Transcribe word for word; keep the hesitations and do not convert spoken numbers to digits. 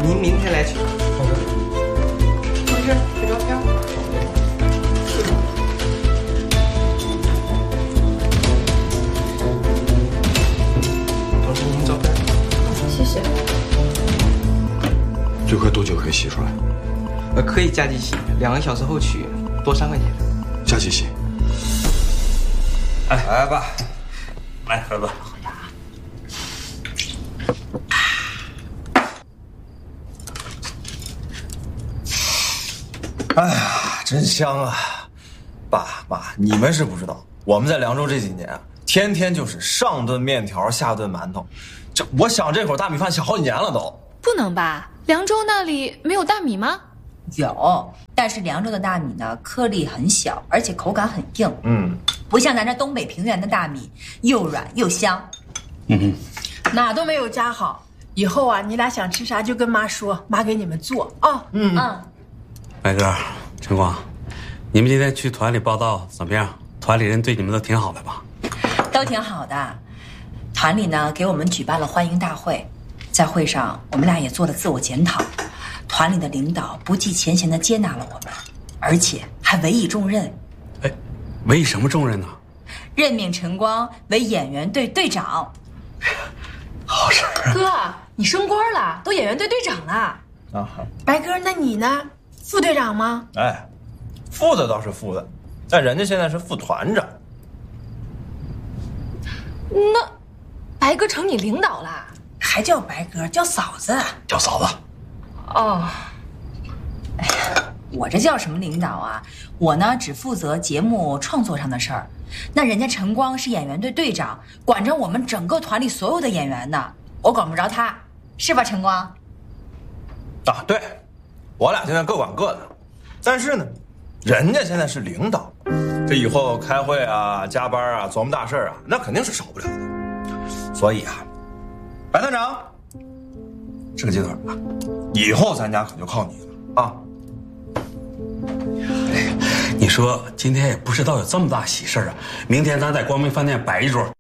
您明天来取。 好的。 同志，这张票。同志，您照片。 谢谢。 最快多久可以洗出来？ 呃，可以加机洗，两个小时后取，多三块钱。 加机洗。 哎，来吧，来，儿子。 哎呀，真香啊！爸妈，你们是不知道，我们在凉州这几年啊，天天就是上顿面条，下顿馒头。这我想这口大米饭想好几年了都。 不能吧？凉州那里没有大米吗？ 有，但是凉州的大米呢，颗粒很小，而且口感很硬。 嗯， 不像咱这东北平原的大米，又软又香。 嗯哼， 哪都没有家好。以后啊，你俩想吃啥就跟妈说，妈给你们做啊。哦、 嗯嗯。 白哥，晨光，你们今天去团里报道怎么样？团里人对你们都挺好的吧？ 都挺好的。团里呢给我们举办了欢迎大会，在会上我们俩也做了自我检讨。团里的领导不计前嫌地接纳了我们，而且还委以重任。 哎，委以什么重任呢？ 任命晨光为演员队队长。 好事啊！ 哥，你升官了，都演员队队长了。 啊， 白哥，那你呢？副队长吗？ 哎，副的倒是副的，但人家现在是副团长。 那白哥成你领导了？ 还叫白哥，叫嫂子。 叫嫂子。 哦， 哎呀，我这叫什么领导啊？我呢只负责节目创作上的事儿，那人家晨光是演员队队长，管着我们整个团里所有的演员呢，我管不着他，是吧，晨光？ 啊，对，我俩现在各管各的，但是呢，人家现在是领导，这以后开会啊、加班啊、琢磨大事啊，那肯定是少不了的。所以啊，白团长，这个阶段啊，以后咱家可就靠你了啊！ 哎，你说今天也不知道有这么大喜事啊！明天咱在光明饭店摆一桌，